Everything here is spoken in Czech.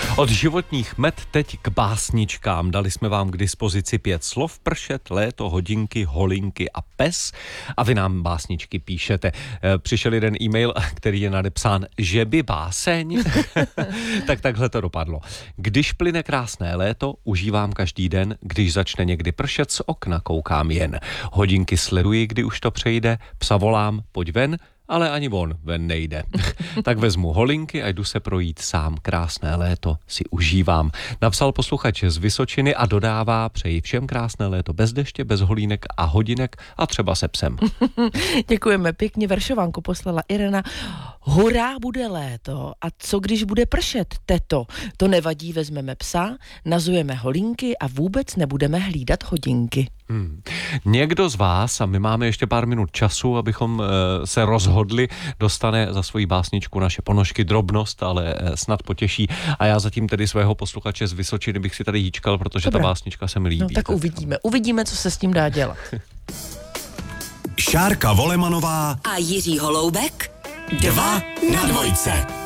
Od životních met teď k básničkám. Dali jsme vám k dispozici 5 slov: pršet, léto, hodinky, holinky a pes. A vy nám básničky píšete. Přišel jeden e-mail, který je nadepsán, že by báseň. Tak takhle to dopadlo. Když plyne krásné léto, užívám každý den, když začne někdy pršet, z okna koukám jen. Hodinky sleduji, kdy už to přejde, psa volám, pojď ven, ale ani on ven nejde. Tak vezmu holinky a jdu se projít sám. Krásné léto si užívám. Napsal posluchač z Vysočiny a dodává, přeji všem krásné léto bez deště, bez holínek a hodinek a třeba se psem. Děkujeme pěkně, veršovánku poslala Irena. Hurá, bude léto a co když bude pršet, teto? To nevadí, vezmeme psa, nazujeme holinky a vůbec nebudeme hlídat hodinky. Někdo z vás, a my máme ještě pár minut času, abychom se rozhodli, dostane za svoji básničku naše ponožky, drobnost, ale snad potěší. A já zatím tedy svého posluchače z Vysočiny bych si tady hýčkal, protože Dobrá. Ta básnička se mi líbí. No tak uvidíme, co se s tím dá dělat. Šárka Volemanová a Jiří Holoubek 2 na 2.